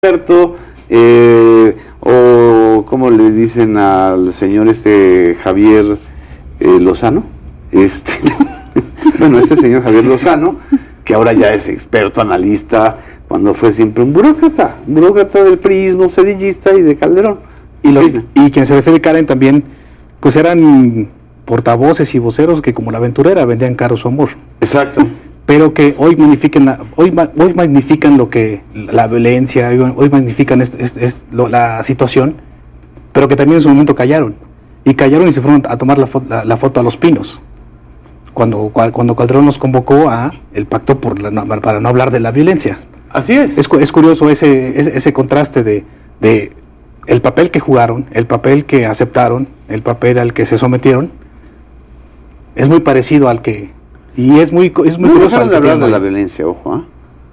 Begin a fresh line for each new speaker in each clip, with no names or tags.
experto, o como le dicen al señor Javier Lozano, bueno, ese señor Javier Lozano, que ahora ya es experto, analista, cuando fue siempre un burócrata del priismo sedillista y de Calderón.
Y quien se refiere, Karen, también, pues eran portavoces y voceros que, como la aventurera, vendían caro su amor.
Exacto.
Pero que hoy magnifican lo que la violencia, hoy magnifican la situación, pero que también en su momento callaron y se fueron a tomar la foto a Los Pinos cuando Calderón nos convocó a el pacto para no hablar de la violencia.
Así es.
Es curioso ese contraste de el papel que jugaron, el papel que aceptaron, el papel al que se sometieron. Es muy parecido al que... Y es muy curioso.
Dejaron de hablar de la violencia, ojo.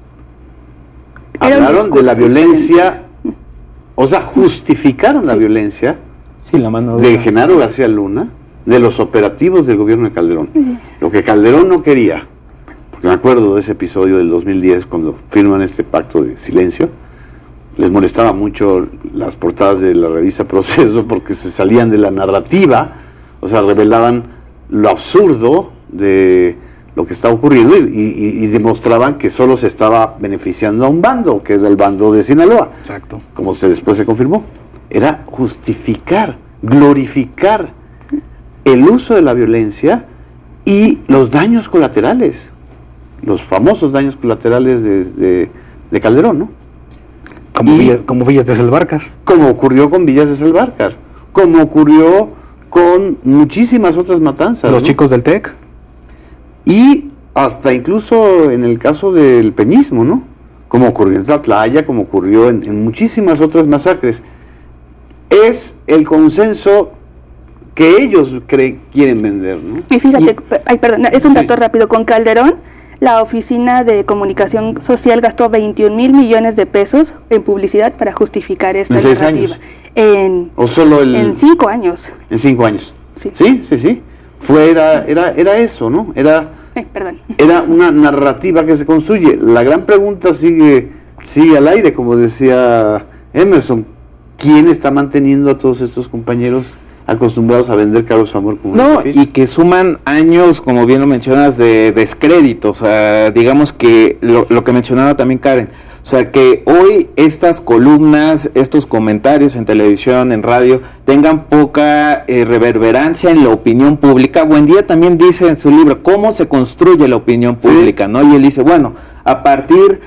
Hablaron de la violencia, o sea, justificaron la violencia de Genaro García Luna, de los operativos del gobierno de Calderón. Lo que Calderón no quería, porque me acuerdo de ese episodio del 2010 cuando firman este pacto de silencio, les molestaba mucho las portadas de la revista Proceso porque se salían de la narrativa, o sea, revelaban lo absurdo de lo que estaba ocurriendo y demostraban que solo se estaba beneficiando a un bando, que era el bando de Sinaloa.
Exacto.
Como después se confirmó. Era justificar, glorificar el uso de la violencia y los daños colaterales, los famosos daños colaterales de Calderón, ¿no?
Como Villas de Salvarcar.
Como ocurrió con Villas de Salvarcar, como ocurrió con muchísimas otras matanzas.
Los chicos del TEC.
Y hasta incluso en el caso del peñismo, ¿no? Como ocurrió en Tlatlaya, como ocurrió en muchísimas otras masacres. Es el consenso que ellos quieren vender, ¿no?
Y fíjate, es un dato rápido, con Calderón, la Oficina de Comunicación Social gastó 21 mil millones de pesos en publicidad para justificar esta narrativa.
¿En
5 años?
En 5 años. Sí. Era eso, ¿no? Era una narrativa que se construye. La gran pregunta sigue al aire, como decía Emerson. ¿Quién está manteniendo a todos estos compañeros acostumbrados a vender caro su amor?
Y que suman años, como bien lo mencionas, de descrédito. O sea, digamos que lo que mencionaba también Karen, o sea, que hoy estas columnas, estos comentarios en televisión, en radio, tengan poca reverberancia en la opinión pública. Buendía también dice en su libro cómo se construye la opinión pública, ¿no? Y él dice, bueno, a partir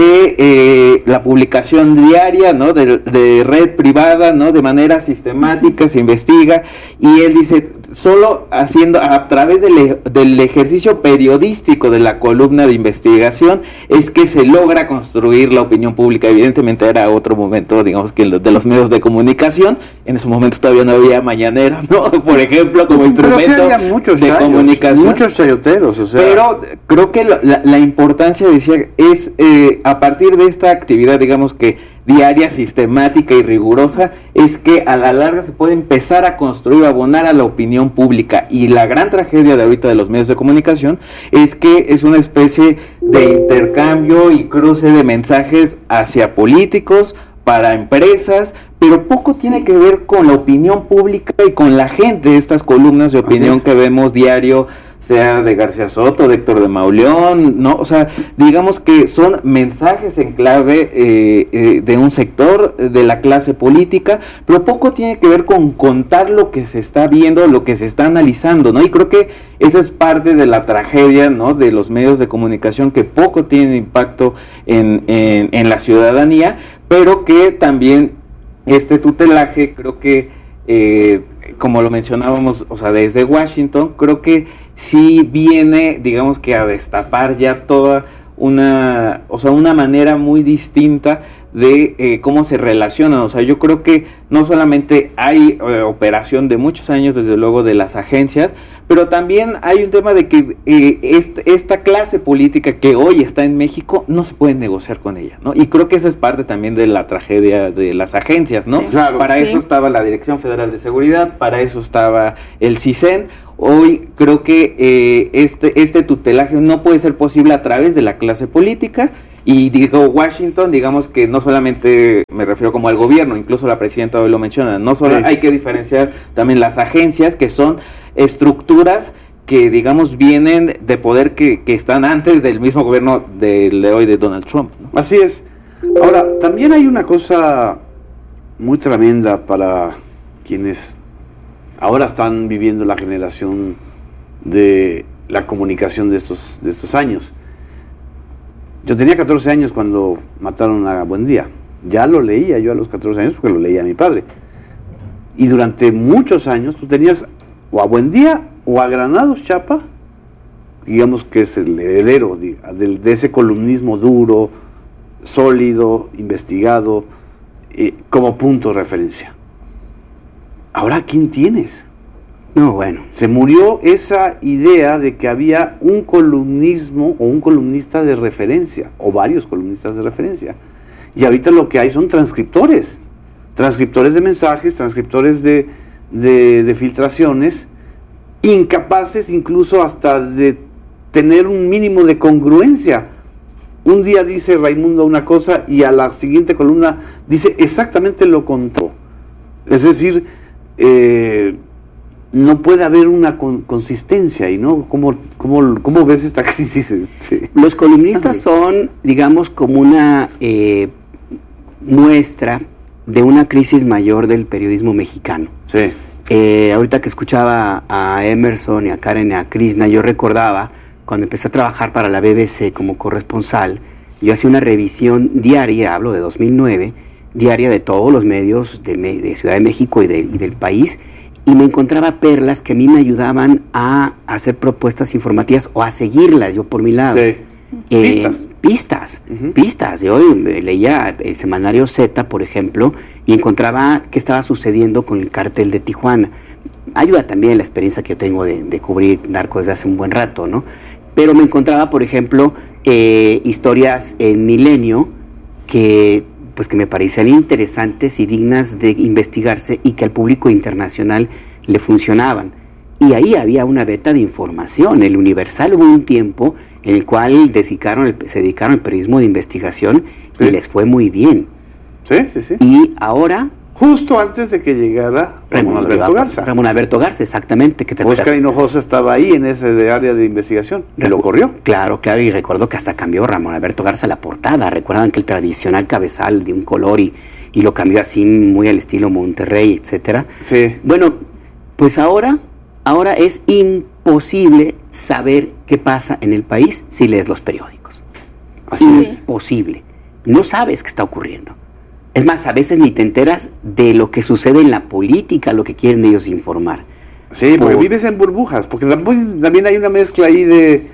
de la publicación diaria, ¿no? De red privada, ¿no? De manera sistemática se investiga, y él dice, solo haciendo a través del ejercicio periodístico de la columna de investigación es que se logra construir la opinión pública. Evidentemente era otro momento, digamos, que de los medios de comunicación. En ese momento todavía no había mañanero, ¿no? Por ejemplo, como instrumento de comunicación.
Muchos chayoteros, o sea.
Pero creo que la importancia, decía, es a partir de esta actividad, digamos que diaria, sistemática y rigurosa, es que a la larga se puede empezar a construir, a abonar a la opinión pública. Y la gran tragedia de ahorita de los medios de comunicación es que es una especie de intercambio y cruce de mensajes hacia políticos, para empresas, pero poco tiene que ver con la opinión pública y con la gente. Estas columnas de opinión que vemos diario, sea de García Soto, de Héctor de Mauleón, ¿no? O sea, digamos que son mensajes en clave de un sector de la clase política, pero poco tiene que ver con contar lo que se está viendo, lo que se está analizando, ¿no? Y creo que esa es parte de la tragedia, ¿no? De los medios de comunicación, que poco tienen impacto en la ciudadanía, pero que también este tutelaje, creo que como lo mencionábamos, o sea, desde Washington, creo que sí viene, digamos que a destapar ya toda una manera muy distinta de cómo se relacionan. O sea, yo creo que no solamente hay operación de muchos años, desde luego, de las agencias, pero también hay un tema de que esta clase política que hoy está en México no se puede negociar con ella, ¿no? Y creo que esa es parte también de la tragedia de las agencias, ¿no?
Sí, claro.
Para eso estaba la Dirección Federal de Seguridad, para eso estaba el CISEN. Hoy creo que este tutelaje no puede ser posible a través de la clase política, y digo Washington, digamos que no solamente me refiero como al gobierno, incluso la presidenta hoy lo menciona, no solo hay que diferenciar también las agencias, que son estructuras que digamos vienen de poder que están antes del mismo gobierno de hoy de Donald Trump, ¿no?
Así es. Ahora, también hay una cosa muy tremenda para quienes ahora están viviendo la generación de la comunicación de estos años. Yo tenía 14 años cuando mataron a Buendía. Ya lo leía yo a los 14 años porque lo leía mi padre. Y durante muchos años tú tenías o a Buendía o a Granados Chapa, digamos que es el heredero de ese columnismo duro, sólido, investigado, como punto de referencia. Ahora, ¿quién tienes?
No, bueno.
Se murió esa idea de que había un columnismo o un columnista de referencia, o varios columnistas de referencia. Y ahorita lo que hay son transcriptores de mensajes, transcriptores de filtraciones, incapaces incluso hasta de tener un mínimo de congruencia. Un día dice Raimundo una cosa y a la siguiente columna dice exactamente lo contrario. Es decir, no puede haber una consistencia. ¿Y no? ¿Cómo ves esta crisis?
Los columnistas son, digamos, como una muestra de una crisis mayor del periodismo mexicano.
Sí.
Ahorita que escuchaba a Emerson y a Karen y a Krishna, yo recordaba cuando empecé a trabajar para la BBC como corresponsal, yo hacía una revisión diaria, hablo de 2009, diaria de todos los medios de Ciudad de México y del país, y me encontraba perlas que a mí me ayudaban a hacer propuestas informativas o a seguirlas yo por mi lado.
Sí.
Pistas. Yo leía el semanario Z, por ejemplo, y encontraba qué estaba sucediendo con el cártel de Tijuana. Ayuda también la experiencia que yo tengo de cubrir narcos desde hace un buen rato, ¿no? Pero me encontraba, por ejemplo, historias en Milenio que me parecían interesantes y dignas de investigarse y que al público internacional le funcionaban. Y ahí había una veta de información. El Universal hubo un tiempo en el cual se dedicaron al periodismo de investigación y les fue muy bien.
Sí.
Y ahora...
Justo antes de que llegara Ramón
Alberto Garza, exactamente.
Óscar Hinojosa estaba ahí en ese área de investigación. ¿Lo corrió?
Claro, y recuerdo que hasta cambió Ramón Alberto Garza la portada. Recuerdan que el tradicional cabezal de un color y lo cambió así muy al estilo Monterrey, etcétera.
Sí.
Bueno, pues ahora es imposible saber qué pasa en el país si lees los periódicos.
Así es.
Imposible. No sabes qué está ocurriendo. Es más, a veces ni te enteras de lo que sucede en la política, lo que quieren ellos informar.
Sí, porque vives en burbujas, porque también hay una mezcla ahí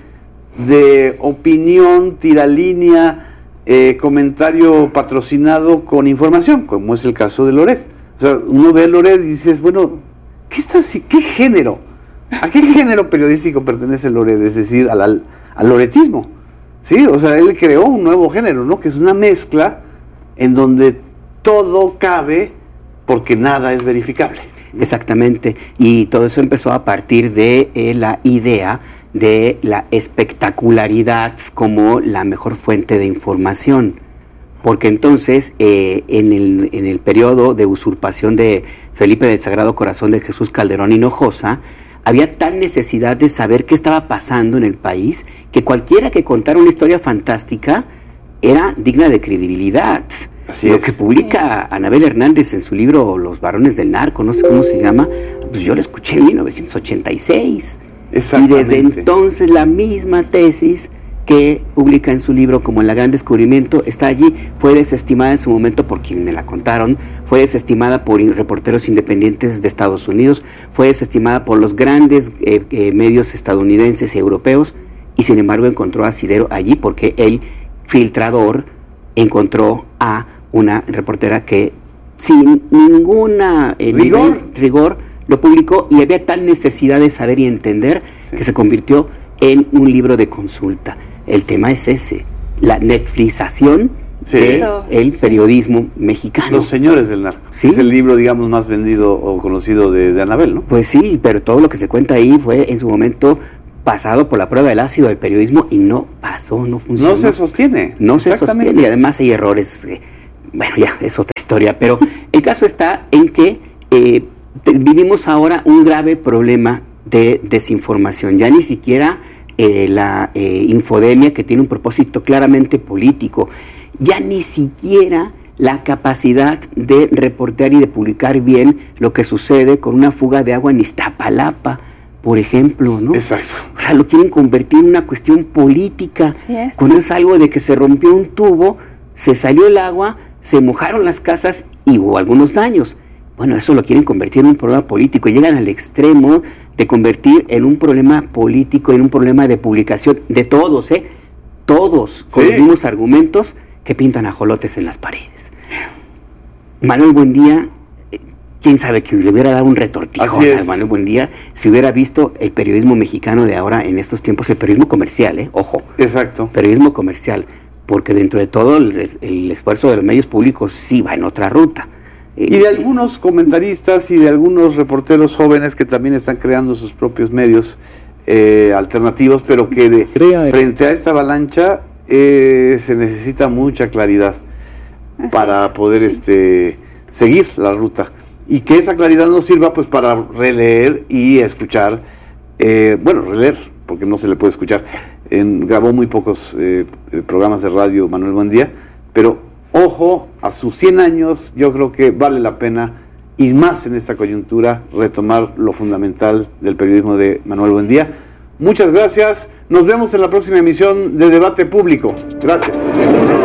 de opinión, tiralínea, comentario patrocinado con información, como es el caso de Loret. O sea, uno ve a Loret y dices, bueno, ¿qué género? ¿A qué género periodístico pertenece Loret? Es decir, al loretismo. Sí, o sea, él creó un nuevo género, ¿no? Que es una mezcla en donde todo cabe porque nada es verificable.
Exactamente, y todo eso empezó a partir de la idea de la espectacularidad como la mejor fuente de información, porque entonces en el periodo de usurpación de Felipe del Sagrado Corazón de Jesús Calderón Hinojosa, había tal necesidad de saber qué estaba pasando en el país que cualquiera que contara una historia fantástica era digna de credibilidad. Lo que publica Anabel Hernández en su libro Los Varones del Narco, no sé cómo se llama, pues yo lo escuché en 1986. Y desde entonces la misma tesis que publica en su libro como El Gran Descubrimiento está allí. Fue desestimada en su momento por quien me la contaron, fue desestimada por reporteros independientes de Estados Unidos, fue desestimada por los grandes medios estadounidenses y europeos, y sin embargo encontró asidero allí porque el filtrador encontró a una reportera que sin ninguna rigor lo publicó, y había tal necesidad de saber y entender que se convirtió en un libro de consulta. El tema es ese, la Netflización del periodismo mexicano.
Los señores del narco.
¿Sí?
Es el libro, digamos, más vendido o conocido de Anabel, ¿no?
Pues sí, pero todo lo que se cuenta ahí fue en su momento pasado por la prueba del ácido del periodismo y no pasó, no funcionó.
No se sostiene.
No se sostiene y además hay errores, bueno, ya es otra historia, pero el caso está en que vivimos ahora un grave problema de desinformación, ya ni siquiera la infodemia, que tiene un propósito claramente político, ya ni siquiera la capacidad de reportear y de publicar bien lo que sucede con una fuga de agua en Iztapalapa, por ejemplo, ¿no?
Exacto.
O sea, lo quieren convertir en una cuestión política, cuando es algo de que se rompió un tubo, se salió el agua, se mojaron las casas y hubo algunos daños. Bueno, eso lo quieren convertir en un problema político y llegan al extremo de convertir en un problema político, en un problema de publicación de todos, todos con los mismos argumentos que pintan ajolotes en las paredes. Manuel Buendía, quién sabe que le hubiera dado un retortijón a Manuel Buendía si hubiera visto el periodismo mexicano de ahora en estos tiempos, el periodismo comercial, ojo.
Exacto.
Periodismo comercial, porque dentro de todo el esfuerzo de los medios públicos sí va en otra ruta.
Y de algunos comentaristas y de algunos reporteros jóvenes que también están creando sus propios medios alternativos, pero que frente a esta avalancha se necesita mucha claridad para poder seguir la ruta. Y que esa claridad nos sirva pues para releer y escuchar, releer, porque no se le puede escuchar. Grabó muy pocos programas de radio Manuel Buendía, pero ojo, a sus 100 años yo creo que vale la pena, y más en esta coyuntura, retomar lo fundamental del periodismo de Manuel Buendía. Muchas gracias, nos vemos en la próxima emisión de Debate Público. Gracias.